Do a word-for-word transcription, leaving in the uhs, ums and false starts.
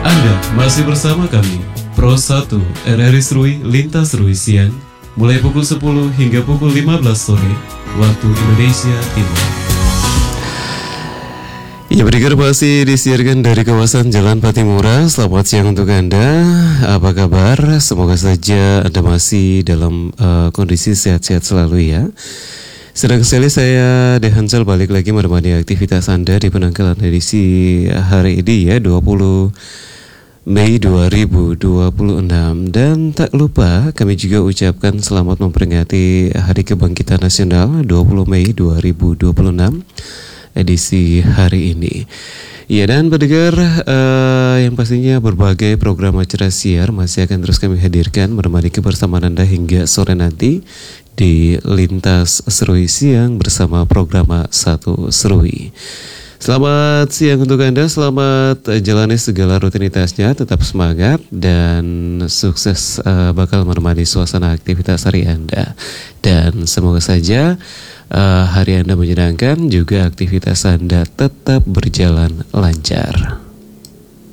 Anda masih bersama kami, Pro satu R R I Serui Lintas Serui Siang, mulai pukul sepuluh hingga pukul lima belas sore, waktu Indonesia Timur. Ya, pendengar masih disiarkan dari kawasan Jalan Patimura. Selamat siang untuk Anda. Apa kabar? Semoga saja Anda masih dalam uh, kondisi sehat-sehat selalu ya. Sedang sekali saya Dehansel balik lagi menemani aktivitas Anda di penanggalan edisi hari ini ya, dua puluh Mei dua ribu dua puluh enam. Dan tak lupa kami juga ucapkan selamat memperingati Hari Kebangkitan Nasional dua puluh Mei dua ribu dua puluh enam edisi hari ini. Ya, dan pendengar uh, yang pastinya berbagai program acara siar masih akan terus kami hadirkan menemani kebersamaan Anda hingga sore nanti di Lintas Serui Siang bersama program Satu Serui. Selamat siang untuk Anda, selamat jalani segala rutinitasnya, tetap semangat dan sukses uh, bakal menemani suasana aktivitas hari Anda. Dan semoga saja uh, hari Anda menyenangkan, juga aktivitas Anda tetap berjalan lancar.